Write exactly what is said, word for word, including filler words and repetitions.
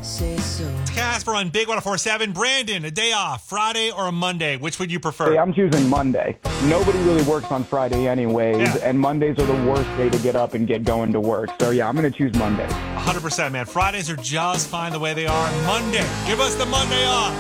say so. Casper on Big one oh four point seven. Brandon, a day off, Friday or a Monday? Which would you prefer? Hey, I'm choosing Monday. Nobody really works on Friday anyways, Yeah. and Mondays are the worst day to get up and get going to work. So, yeah, I'm going to choose Monday. one hundred percent, man. Fridays are just fine the way they are. Monday, give us the Monday off.